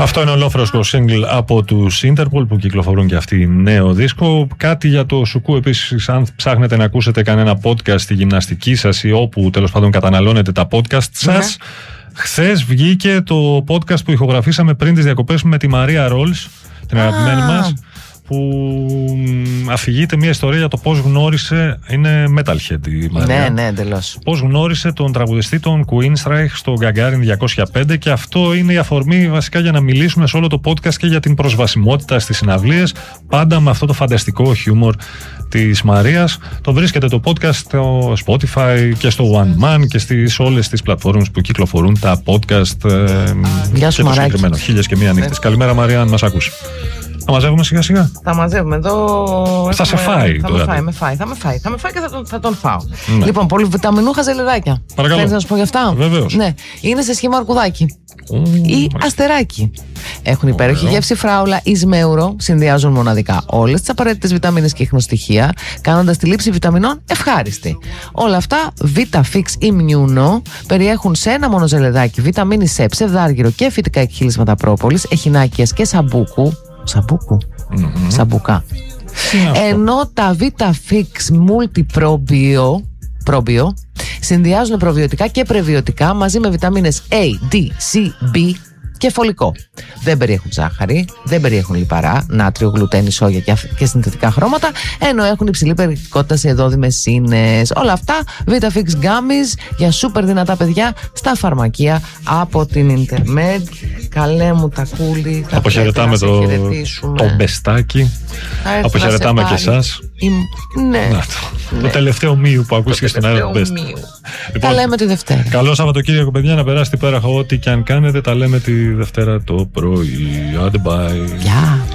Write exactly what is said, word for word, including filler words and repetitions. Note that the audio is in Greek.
Αυτό είναι ολόφρασκο single από τους Interpol που κυκλοφορούν και αυτοί νέο δίσκο. Κάτι για το Σουκού επίσης, αν ψάχνετε να ακούσετε κανένα podcast στη γυμναστική σας ή όπου τέλος πάντων καταναλώνετε τα podcast σας. Mm-hmm. Χθες βγήκε το podcast που ηχογραφήσαμε πριν τις διακοπές με τη Μαρία Ρόλς, την ah. αγαπημένη μας, που αφηγείται μια ιστορία για το πώς γνώρισε, είναι metalhead η Μαρία. Ναι, ναι, εντελώς. Πώς γνώρισε τον τραγουδιστή των Queensryche στο Gagarin διακόσια πέντε, και αυτό είναι η αφορμή βασικά για να μιλήσουμε σε όλο το podcast και για την προσβασιμότητα στις συναυλίες, πάντα με αυτό το φανταστικό χιούμορ της Μαρίας. Το βρίσκεται το podcast στο Spotify και στο One Man και στις όλες τις πλατφόρμες που κυκλοφορούν τα podcast. Γεια σου, Μαράκη. Χίλιες και μία νύχτες. Καλημέρα Μαρία, αν μας ακούσει. Θα μαζεύουμε σιγά σιγά. Θα μαζεύουμε εδώ. Θα σε φάει θα τώρα. Με φάει, με φάει, θα με φάει. Θα με φάει και θα τον, θα τον φάω. Ναι. Λοιπόν, πολυβιταμινούχα ζελεδάκια. Παρακαλώ. Θέλεις να σου πω γι' αυτά? Βεβαίως. Ναι. Είναι σε σχήμα αρκουδάκι. Mm, ή μάλιστα. αστεράκι. Έχουν υπέροχη γεύση φράουλα ή σμέουρο. Συνδυάζουν μοναδικά όλες τις απαραίτητες βιταμίνες και ιχνοστοιχεία, κάνοντας τη λήψη βιταμινών ευχάριστη. Όλα αυτά VitaFix Immuno περιέχουν σε ένα μόνο ζελεδάκι βιταμίνη C, ψευδάργυρο και φυτικά εκχύλισματα πρόπολης, εχινάκιας και σαμπούκου. Σαμπούκου. Mm-hmm. Σαμπουκά. Ενώ τα VitaFix Multipробio Probio συνδυάζουν προβιωτικά και πρεβιωτικά μαζί με βιταμίνες A, D, C, B και φωλικό. Δεν περιέχουν ζάχαρη, δεν περιέχουν λιπαρά, νάτριο, γλουτένι, σόγια και συνθετικά χρώματα, ενώ έχουν υψηλή περιεκτικότητα σε εδόδημες ίνες. Όλα αυτά VitaFix Gummies για σούπερ δυνατά παιδιά στα φαρμακεία από την Intermed. Καλέ μου τα κούλη. Αποχαιρετάμε το, το μπεστάκι. Αποχαιρετάμε και εσάς. Η... Ναι. Να, το, ναι. Το τελευταίο μίου που ακούστηκε στον αέρα του Best. Λοιπόν, τα λέμε τη Δευτέρα. Καλό Σαββατοκύριακο, παιδιά, να περάσετε υπέροχα ό,τι και αν κάνετε. Τα λέμε τη Δευτέρα το πρωί. Άντε, bye. Γεια.